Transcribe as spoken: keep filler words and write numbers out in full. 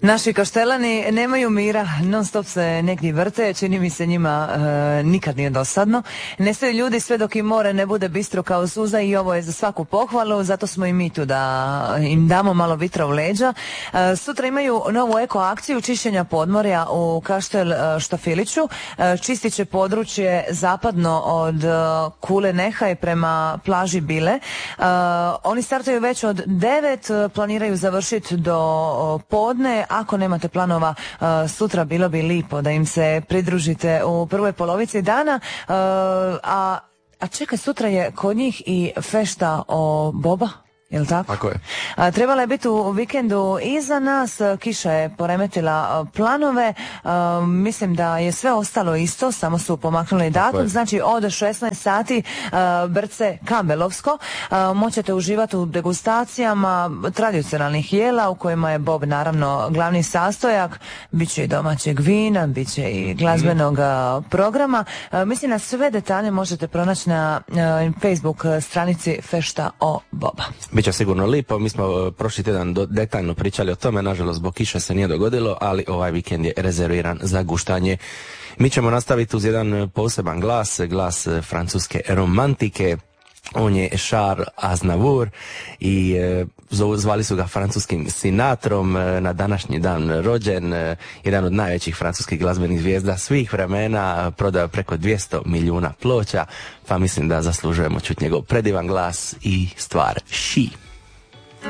Naši kaštelani nemaju mira, non stop se negdje vrte, čini mi se njima e, nikad nije dosadno. Nestaju ljudi sve dok im more ne bude bistro kao suza i ovo je za svaku pohvalu, zato smo i mi tu da im damo malo vitra u leđa. E, sutra imaju novu eko akciju čišćenja podmorja u Kaštel e, Štafiliću. E, čistit će područje zapadno od e, Kule Nehaj prema plaži Bile. E, oni startaju već od devet, planiraju završiti do o, podne. Ako nemate planova uh, sutra, bilo bi lipo da im se pridružite u prvoj polovici dana, uh, a, a čekaj, sutra je kod njih i fešta o Boba. Jel' tako? Tako je. A, trebala je biti u vikendu iza nas, kiša je poremetila planove, a, mislim da je sve ostalo isto, samo su pomaknuli datum, znači od šesnaest sati a, Brce Kambelovsko, a, moćete uživati u degustacijama tradicionalnih jela u kojima je Bob naravno glavni sastojak, bit će i domaćeg vina, bit će i glazbenog mm. programa, a, mislim na sve detalje možete pronaći na a, Facebook stranici Fešta o Boba. Biće sigurno lipo, mi smo prošli tjedan do, detaljno pričali o tome, nažalost zbog kiše se nije dogodilo, ali ovaj vikend je rezerviran za guštanje. Mi ćemo nastaviti uz jedan poseban glas, glas francuske romantike. On je Charles Aznavour i e, zvali su ga francuskim Sinatrom, e, na današnji dan rođen, e, jedan od najvećih francuskih glazbenih zvijezda svih vremena, prodao preko dvjesto milijuna ploča, pa mislim da zaslužujemo čuti njegov predivan glas i stvar She.